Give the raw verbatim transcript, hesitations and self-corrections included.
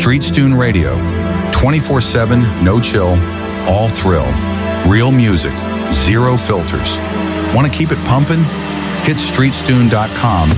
StreetStune Radio. twenty-four seven, no chill, all thrill. Real music, zero filters. Want to keep it pumping? Hit streetstune dot com